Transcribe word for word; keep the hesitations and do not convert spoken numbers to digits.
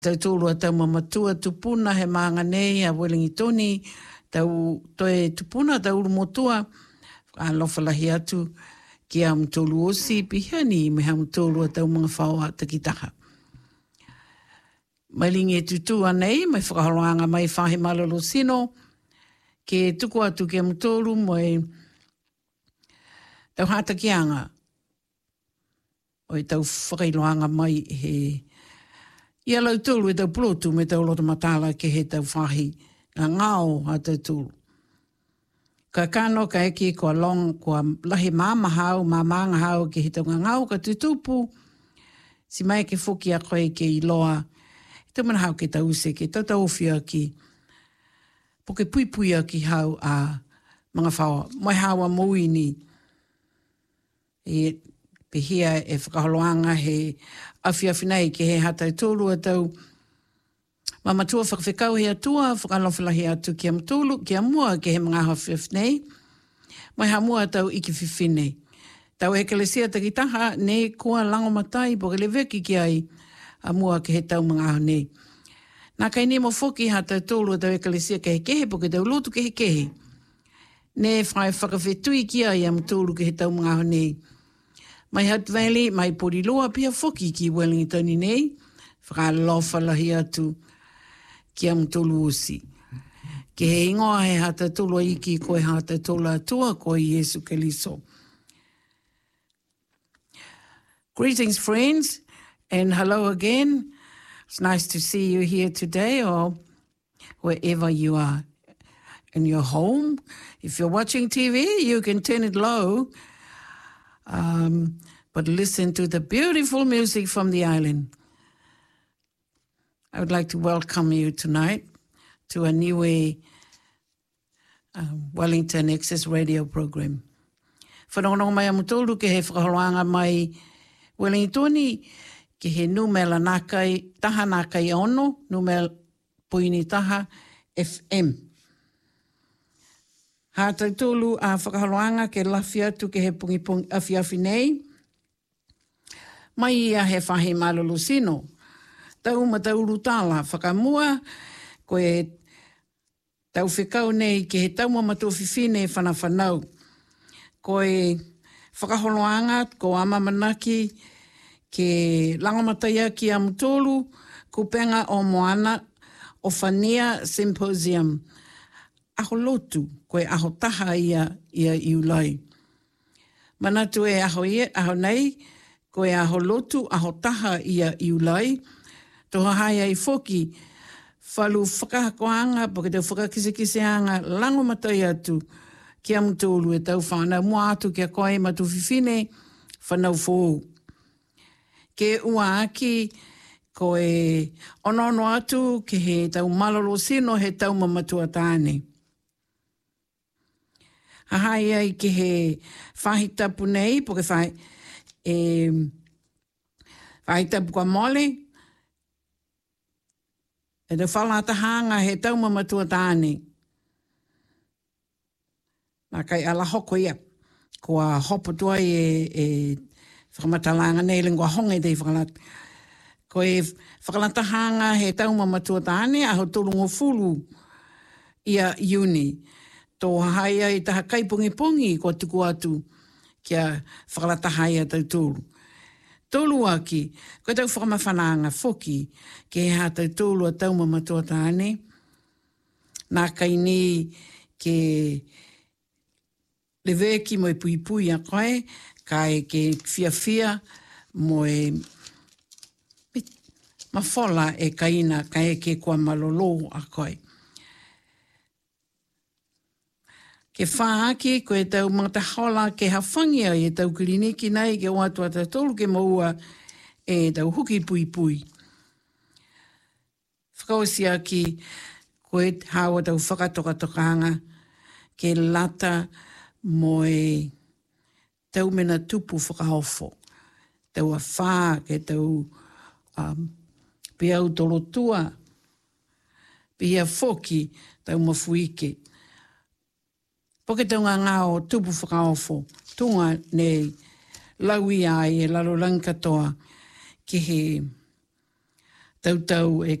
Tau tōru a tau mamatua tupuna he maanga nei a Wellingtoni, tau toe tupuna tau uru motua, a lofalahi atu ki a mtolu osi pihani me ha mtolu a tau mga whao a takitaha. Mai lingi e tutu anei, mai whakaholoanga mai whahe malolo sino, ke tuku atu ki a mtolu moi tau hata kianga, oi tau whakailoanga mai he ia lau tūlu e tau plotu me tau loto matala ke he tau whahi ngā ngāo a tau tūlu. Ka kano ka eki kua long, kua lahi māma hau, māmanga hau ke he tau ngā ngāo ka tutupu, si mai ke whuki a koe ke i loa, e tau mana hau ke tau use ke tau tau whia ki, po ke pui pui a ki hau a mga whaua, mai hau a mouini, e pehia e whakaholoanga he awhiawhinei ke he hatai tōru a tau mamatua whakawhikau he atua, whakalawhilahi atu ki am tōru, ki a mua ke he mga hawhiawhinei, mai ha mua tau iki whiwhine. Tau ekelesia takitaha ne kua langomatai po ke le veki ki ai a mua ke he tau mga hawhinei. Nā kai ne mo whoki hatai tōru a tau ekelesia ke he kehe po ke tau lotu ke he kehe. Ne whai whakawhetui ki ai am tōru ke he tau mga hawhinei. Mai Hutt Valley, mai Poriloa pia whoki ki Wellington nei, whakalawhalahi atu ki am tolu osi. Ke he ingoa he hata tolu iki koe hata tolu atua koe Iesu Keliso. Greetings friends, and hello again. It's nice to see you here today or wherever you are in your home. If you're watching T V, you can turn it low. Um, but listen to the beautiful music from the island. I would like to welcome you tonight to a new uh, Wellington Access radio program. Whanonga mai amutolu ke he whakaholoanga mai Wellingtoni ke he numela nākai, taha nākai ono, numela puini taha F M. Hātai tōlu a whakaholoanga ke lawhi atu ke he pungipungi awhiawhi nei. Mai ia he whahe malolo sino. Tau ma tau rutala whakamua koe tau whikau nei ke he tau mamatu whiwhine whanawhanau. Koe whakaholoanga ko amamanaki ke langamataia ki amutolu kupenga o moana o Whania Symposium. Aho lotu, koe aho taha ia, ia iulai. Manatu e aho, ia, aho nei, koe aho lotu, aho taha ia iulai. Toha hai ai whoki, whalu whakahakoanga, po ke tau whakakisekiseanga, lango matai atu, ki amutolu e tau whanau mua atu ki a koe matu whiwhine, whanau whou. Ke ua aki, koe onono atu, ke he tau malolo sino, he tau mamatua tāne. Hahai ai ke he whahitapu nei, po ke whai, e, whahitapu kua mole, e te whalatahanga he tau mamatua tāne. Nā kai ala hoko ia, kua hopo tuai e, e whakamatalanga nei lingua honge tei whakalata. Ko e whakalatahanga he tau mamatua tāne, aho tolungo fulu ia iuni. Tō haia i taha kaipungi pungi ko tuku atu kia whakalatahaia tau tōru. Tōlu aki, ko tau whakamawhananga whoki ke he ha tau tōlu a tau mamatua tāne. Nā kai ni ke le veki mo e pui pui a koe, kai ke fia fia mo e mawhola e kaina kai ke kua malolo a koe. Ke whaaki, ko e tau mata hola ke hawhangia e tau kiriniki nei ke watu ata tolu ke maua e tau huki pui pui. Whakausia ki ko e hawa tau whakatokatokanga ke lata mo e tau mena tupu whakahofo. Tau a whaa ke tau um, piau tolotua, pia whoki tau mafuike. Poke tau ngā ngāo tupu whakaofo, tunga nei laui ai e lalo langkatoa ki he tautau e